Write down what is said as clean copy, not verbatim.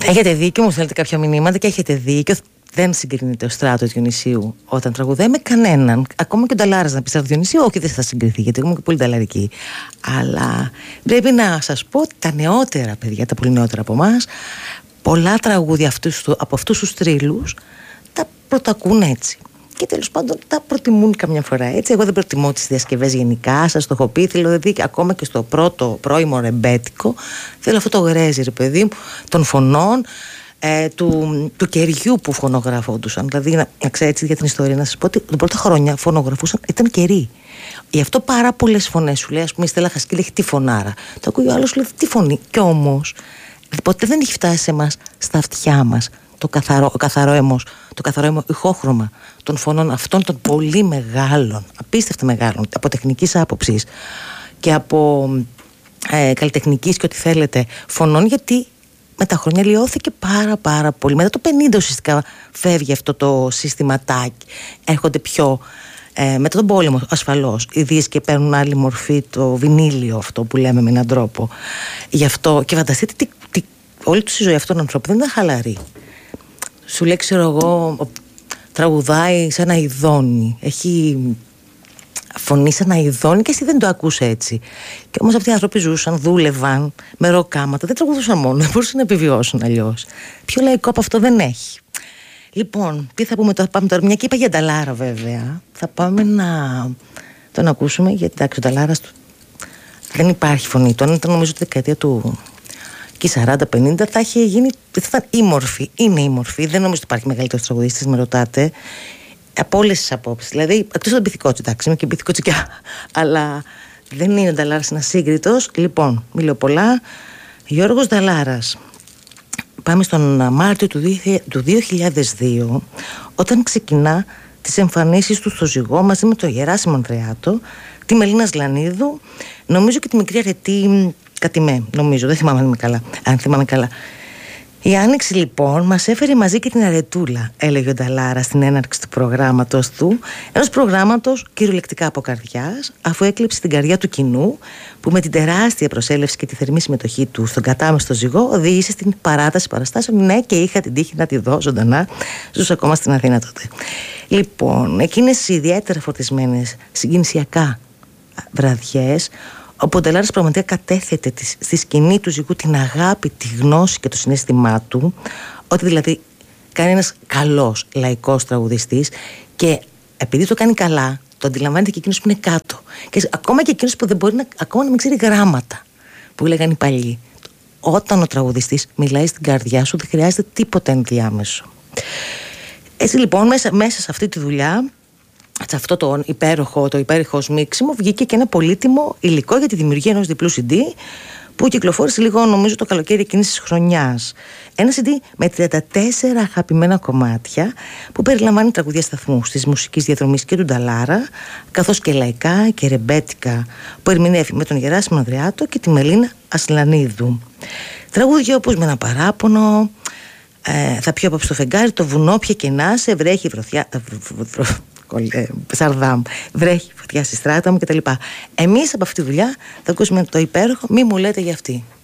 Έχετε δίκιο, μου θέλετε κάποια μηνύματα και έχετε δίκιο. Δεν συγκρίνεται ο Στράτος Διονυσίου όταν τραγουδάει με κανέναν. Ακόμα και ο Νταλάρας να πει Στράτο Διονυσίου, όχι, δεν θα συγκριθεί, γιατί είμαι και πολύ νταλαρική. Αλλά πρέπει να σας πω ότι τα νεότερα παιδιά, τα πολύ νεότερα από εμάς, πολλά τραγούδια από αυτούς τους τρίλους τα πρωτακούν έτσι. Και τέλος πάντων τα προτιμούν καμιά φορά έτσι. Εγώ δεν προτιμώ τις διασκευές γενικά, σας το έχω πει. Θέλω δηλαδή ακόμα και στο πρώτο πρώιμο ρεμπέτικο, θέλω αυτό το γρέζι, ρε παιδί μου, των φωνών. Του καιριού που φωνογραφόντουσαν. Δηλαδή, να ξέρετε για την ιστορία, να σας πω ότι τα πρώτα χρόνια φωνογραφούσαν, ήταν καιροί. Γι' αυτό πάρα πολλές φωνές σου λέει, ας πούμε, η Στέλλα Χασκή έχει τη φωνάρα. Το ακούει ο άλλος, λέει τι φωνή. Κι όμως, ποτέ δεν έχει φτάσει σε εμάς, στα αυτιά μας, το καθαρό ηχόχρωμα των φωνών αυτών των πολύ μεγάλων, απίστευτα μεγάλων, από τεχνικής άποψης και από καλλιτεχνικής και ό,τι θέλετε φωνών, γιατί με τα χρόνια λιώθηκε πάρα πολύ. Μετά το 50 ουσιαστικά φεύγει αυτό το συστηματάκι. Έρχονται πιο μετά τον πόλεμο ασφαλώς οι δίσκοι παίρνουν άλλη μορφή, το βινίλιο αυτό που λέμε με έναν τρόπο. Γι' αυτό και φανταστείτε όλη του η ζωή αυτών των ανθρώπων δεν ήταν χαλαρή. Σου λέει, ξέρω εγώ, τραγουδάει σαν ένα ειδόνι, έχει φωνή σαν ένα ειδόνι και εσύ δεν το ακούς έτσι. Και όμως αυτοί οι άνθρωποι ζούσαν, δούλευαν με ροκάματα, δεν τραγουδούσαν μόνο, δεν μπορούσαν να επιβιώσουν αλλιώς. Πιο λαϊκό από αυτό δεν έχει. Λοιπόν, τι θα πούμε τώρα, πάμε τώρα, μια και είπα για Νταλάρα βέβαια, θα πάμε να τον ακούσουμε, γιατί εντάξει ο Νταλάρας δεν υπάρχει φωνή του, ήταν νομίζω τη δεκαετία του και 40-50 θα είχε γίνει, θα ήταν ήμορφη, είναι ήμορφη, δεν νομίζω ότι υπάρχει μεγαλύτερος τραγουδιστής, με ρωτάτε, από όλες τις απόψεις, δηλαδή εκτός από την πυθικότητα, εντάξει, είμαι και πυθικοτσικιά, αλλά δεν είναι ο Νταλάρας ένας σύγκριτος. Λοιπόν, μιλώ πολλά. Γιώργος Νταλάρας. Πάμε στον Μάρτιο του 2002, όταν ξεκινά τις εμφανίσεις του στο Ζυγό μαζί με τον Γεράσιμο Ανδρεάτο, τη Μελίνα Σλανίδου, νομίζω και τη μικρή αρετή Κατημέ, νομίζω, δεν θυμάμαι αν θυμάμαι καλά. Η Άνοιξη λοιπόν μας έφερε μαζί και την αρετούλα, έλεγε ο Νταλάρα στην έναρξη του προγράμματος του, ενός προγράμματος κυριολεκτικά από καρδιάς, αφού έκλειψε την καρδιά του κοινού, που με την τεράστια προσέλευση και τη θερμή συμμετοχή του στον κατάμεστο Ζυγό οδήγησε στην παράταση παραστάσεων. Ναι, και είχα την τύχη να τη δω ζωντανά, ζούσα ακόμα στην Αθήνα τότε. Λοιπόν, εκείνες οι ιδιαίτερα φορτισμένες συγκινησιακά βραδιές, όπου ο Νταλάρας πραγματικά κατέθετε στη σκηνή του Ζυγού την αγάπη, τη γνώση και το συναίσθημά του, ότι δηλαδή κάνει ένας καλός λαϊκός τραγουδιστής, και επειδή το κάνει καλά, το αντιλαμβάνεται και εκείνος που είναι κάτω. Και ακόμα και εκείνος που δεν μπορεί ακόμα να μην ξέρει γράμματα, που λέγανε οι παλιοί. Όταν ο τραγουδιστής μιλάει στην καρδιά σου, δεν χρειάζεται τίποτα ενδιάμεσο. Έτσι λοιπόν, μέσα σε αυτή τη δουλειά, σε αυτό το υπέροχο σμίξιμο, βγήκε και ένα πολύτιμο υλικό για τη δημιουργία ενός διπλού CD που κυκλοφόρησε λίγο, νομίζω, το καλοκαίρι εκείνης της χρονιάς. Ένα CD με 34 αγαπημένα κομμάτια που περιλαμβάνει τραγουδία σταθμού της μουσικής διαδρομής και του Νταλάρα, καθώς και λαϊκά και ρεμπέτικα που ερμηνεύει με τον Γεράσιμο Ανδρεάτο και τη Μελίνα Ασλανίδου. Τραγούδια όπως «Με ένα παράπονο», «Θα πιω απόψε το φεγγάρι», «Το βουνό πια και να σε», «Βρέχει βρωθιά», Σαρδάμ, «Βρέχει φωτιά στη στράτα μου» κτλ. Εμείς από αυτή τη δουλειά θα ακούσουμε το υπέροχο «Μη μου λέτε για αυτή».